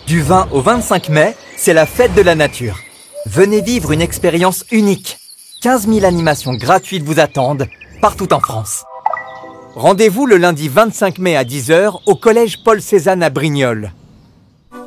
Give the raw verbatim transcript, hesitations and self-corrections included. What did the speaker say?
Du vingt au vingt-cinq mai, c'est la fête de la nature. Venez vivre une expérience unique. quinze mille animations gratuites vous attendent, partout en France. Rendez-vous le lundi vingt-cinq mai à dix heures au collège Paul Cézanne à Brignoles.